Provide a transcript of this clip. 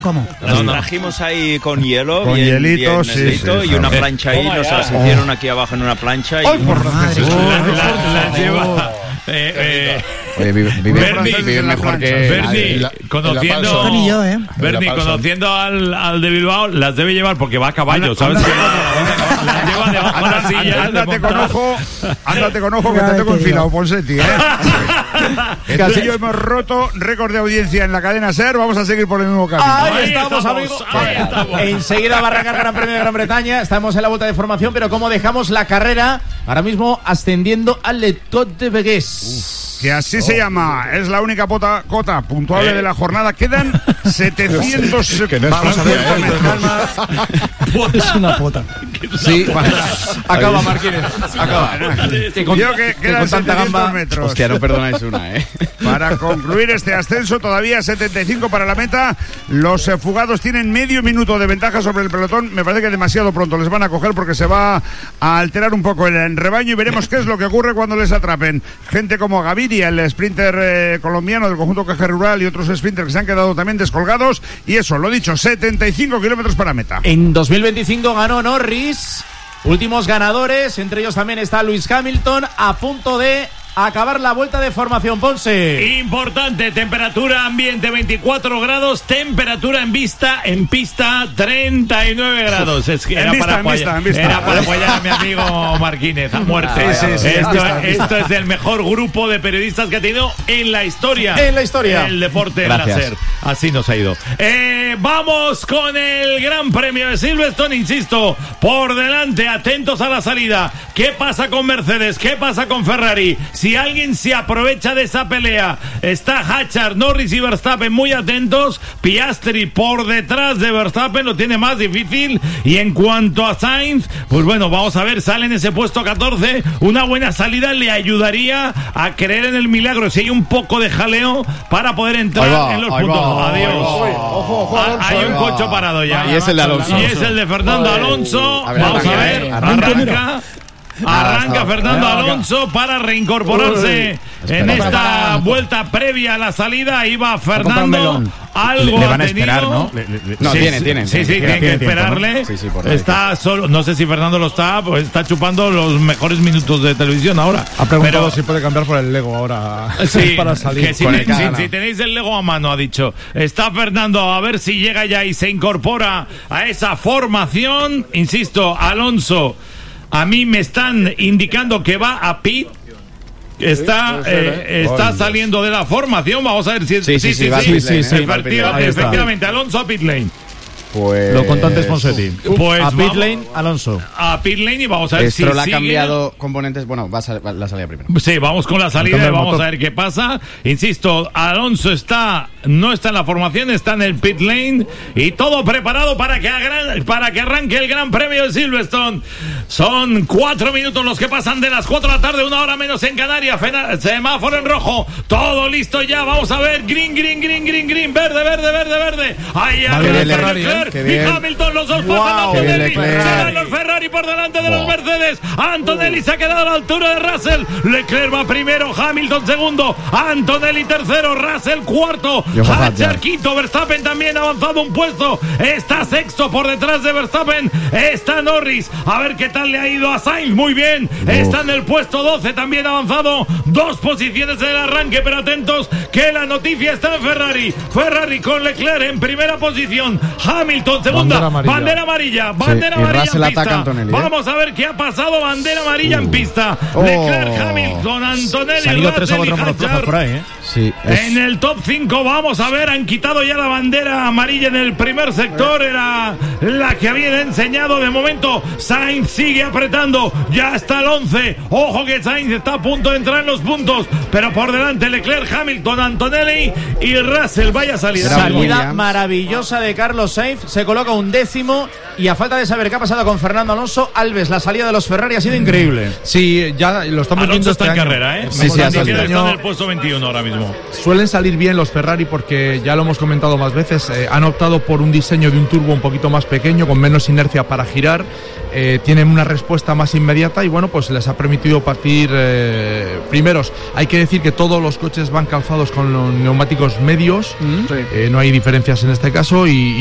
¿Cómo? Nos trajimos ahí con hielo, con bien, hielito, bien sí, y una plancha ahí, nos las hicieron aquí abajo en una plancha. ¡Ay, por madre! La lleva. Oye, vive mejor que Bernie, conociendo Bernie, conociendo al de Bilbao, las debe llevar porque va a caballo, ¿sabes? Las lleva debajo de la silla. Ándate con ojo que te tengo enfilado, Ponseti, Casi yo hemos roto récord de audiencia en la cadena SER. Vamos a seguir por el mismo camino. Ahí estamos, amigos. Enseguida va a arrancar el Gran Premio de Gran Bretaña. Estamos en la vuelta de formación, pero como dejamos la carrera, ahora mismo ascendiendo al Le Tot de Vegués. Que así se llama, es la única cota puntuable de la jornada. Quedan 700. Que no es vamos a ver, Es una pota. Sí, Acaba, Marquines. Acaba. Yo que quedan 700 metros. Hostia, no perdonáis una, Para concluir este ascenso, todavía 75 para la meta. Los fugados tienen medio minuto de ventaja sobre el pelotón. Me parece que demasiado pronto les van a coger porque se va a alterar un poco el rebaño y veremos qué es lo que ocurre cuando les atrapen. Gente como Gaviria, el sprinter colombiano del conjunto Caja Rural, y otros sprinters que se han quedado también descolgados. Y eso, lo dicho, 75 kilómetros para meta. En 2025 ganó Norris. Últimos ganadores, entre ellos también está Lewis Hamilton, a punto de acabar la vuelta de formación. Ponce. Importante, temperatura ambiente 24 grados, temperatura en pista 39 grados. Es que era para apoyar a mi amigo Marquínez a muerte. Esto es del mejor grupo de periodistas que ha tenido en la historia. El deporte láser. Así nos ha ido. Vamos con el Gran Premio de Silverstone, insisto, por delante, atentos a la salida. ¿Qué pasa con Mercedes? ¿Qué pasa con Ferrari? Si alguien se aprovecha de esa pelea, está Hachar, Norris y Verstappen muy atentos. Piastri por detrás de Verstappen lo tiene más difícil. Y en cuanto a Sainz, pues bueno, vamos a ver, sale en ese puesto 14. Una buena salida le ayudaría a creer en el milagro. Si hay un poco de jaleo para poder entrar en los puntos. Adiós. Ojo, hay un coche parado ya. Y es el de Alonso. Y es el de Fernando Alonso. Vamos a ver, arranca Fernando Alonso para reincorporarse en esta vuelta previa a la salida. Ahí va Fernando. Algo le van a tenido. esperar, ¿no? No, tienen que esperarle. Sí, está solo, no sé si Fernando lo está, pues está chupando los mejores minutos de televisión ahora. Ha preguntado si puede cambiar por el Lego ahora para salir. Que si tenéis el Lego a mano, ha dicho. Está Fernando, a ver si llega ya y se incorpora a esa formación. Insisto, Alonso, a mí me están indicando que va a pit. Está saliendo de la formación. Vamos a ver si efectivamente, Alonso a pit lane. Pues lo contó antes Ponseti. Pues a pit lane, Alonso. A pit lane y vamos a ver si Stroll ha sigue. Cambiado componentes. Bueno, va la salida primero. Sí, vamos con la salida y vamos a ver qué pasa. Insisto, Alonso no está en la formación, está en el pit lane y todo preparado para que arranque el Gran Premio de Silverstone. Son 4 minutos los que pasan de las 4 de la tarde, 1 hora menos en Canarias. Semáforo en rojo, todo listo ya. Vamos a ver, green, verde. Ahí Ferrari. y Hamilton, los dos pasan a Antonelli. Serán los Ferrari por delante de los Mercedes. Antonelli se ha quedado a la altura de Russell. Leclerc va primero, Hamilton segundo, Antonelli tercero, Russell cuarto, Hachar quinto, Verstappen también ha avanzado un puesto, está sexto por detrás de Verstappen, está Norris. A ver qué tal le ha ido a Sainz. Muy bien, está en el puesto 12, también ha avanzado 2 posiciones en el arranque, pero atentos que la noticia está en Ferrari con Leclerc en primera posición, Hamilton segunda, bandera amarilla Russell en pista. Antonelli, Vamos a ver qué ha pasado, bandera amarilla en pista. Leclerc, Hamilton, Antonelli, Russell y Hachar por ahí, Sí, en el top 5. Vamos a ver, han quitado ya la bandera amarilla en el primer sector, era la que habían enseñado. De momento Sainz sigue apretando, ya está el 11. Ojo que Sainz está a punto de entrar en los puntos, pero por delante Leclerc, Hamilton, Antonelli y Russell. Vaya salida Salida maravillosa de Carlos Sainz, se coloca 11º y a falta de saber qué ha pasado con Fernando Alonso, Alves, la salida de los Ferrari ha sido increíble. Sí, ya lo estamos Alonso viendo está en carrera, ¿eh? Sí, Está en el puesto 21 ahora mismo. Suelen salir bien los Ferrari porque ya lo hemos comentado más veces, han optado por un diseño de un turbo un poquito más pequeño, con menos inercia para girar, tienen una respuesta más inmediata y bueno, pues les ha permitido partir primeros. Hay que decir que todos los coches van calzados con los neumáticos medios, no hay diferencias en este caso y